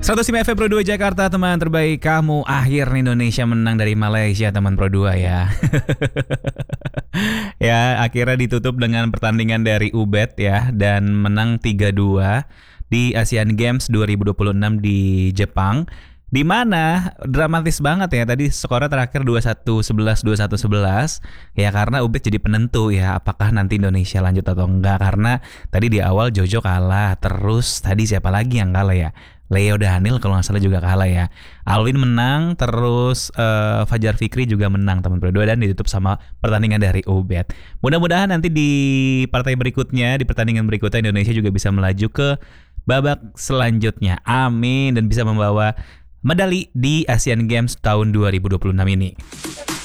105 FM Pro 2 Jakarta, teman terbaik kamu. Akhirnya Indonesia menang dari Malaysia, teman Pro 2 ya. Ya, akhirnya ditutup dengan pertandingan dari UBET ya, dan menang 3-2 di Asian Games 2026 di Jepang. Di mana dramatis banget ya, tadi skornya terakhir 21-11, 21-11 ya, karena UBET jadi penentu ya apakah nanti Indonesia lanjut atau enggak. Karena tadi di awal Jojo kalah, terus tadi siapa lagi yang kalah ya, Leo Daniel kalau nggak salah juga kalah ya. Alwin menang, terus Fajar Fikri juga menang, teman berdua, dan ditutup sama pertandingan dari UBET. Mudah-mudahan nanti di partai berikutnya, di pertandingan berikutnya, Indonesia juga bisa melaju ke babak selanjutnya. Amin, dan bisa membawa medali di Asian Games tahun 2026 ini.